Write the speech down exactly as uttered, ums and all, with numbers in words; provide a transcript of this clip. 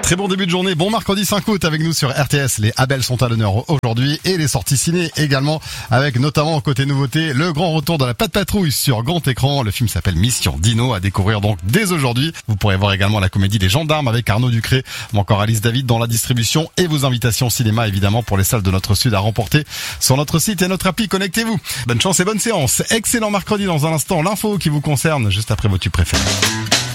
Très bon début de journée, bon mercredi cinq août avec nous sur R T S. Les Abel sont à l'honneur aujourd'hui et les sorties ciné également, avec notamment côté nouveauté le grand retour de la Patte Patrouille sur grand écran. Le film s'appelle Mission Dino, à découvrir donc dès aujourd'hui. Vous pourrez voir également la comédie Les Gendarmes avec Arnaud Ducré ou encore Alice David dans la distribution, et vos invitations cinéma évidemment pour les salles de notre sud à remporter sur notre site et notre appli. Connectez-vous. Bonne chance et bonne séance. Excellent mercredi. Dans un instant, l'info qui vous concerne juste après vos tubes préférés.